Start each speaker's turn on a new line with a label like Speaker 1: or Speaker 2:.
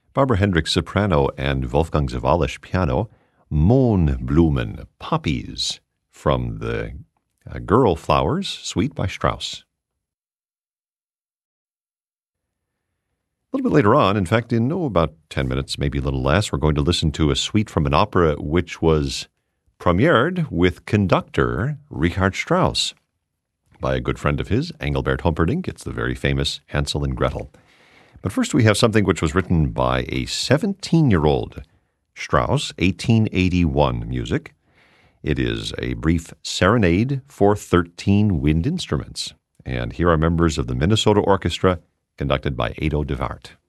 Speaker 1: Barbara Hendricks soprano and Wolfgang Sawallisch piano, Mohnblumen, Poppies, from the Girl Flowers Suite by Strauss. A little bit later on, in fact, in about 10 minutes, maybe a little less, we're going to listen to a suite from an opera which was premiered with conductor Richard Strauss by a good friend of his, Engelbert Humperdinck. It's the very famous Hansel and Gretel. But first we have something which was written by a 17-year-old Strauss, 1881 music. It is a brief serenade for 13 wind instruments. And here are members of the Minnesota Orchestra, conducted by Ado de Waart.